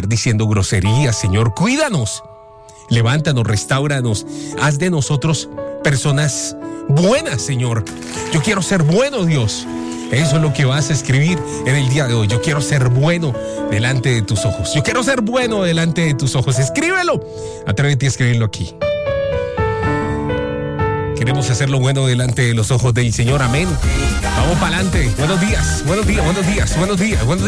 diciendo groserías, Señor. Cuídanos, levántanos, restáuranos, haz de nosotros personas buenas, Señor. Yo quiero ser bueno, Dios. Eso es lo que vas a escribir en el día de hoy. Yo quiero ser bueno delante de tus ojos. Yo quiero ser bueno delante de tus ojos. Escríbelo. Atrévete a escribirlo aquí. Queremos hacerlo bueno delante de los ojos del Señor. Amén. Vamos para adelante. Buenos días, buenos días, buenos días, buenos días, buenos días.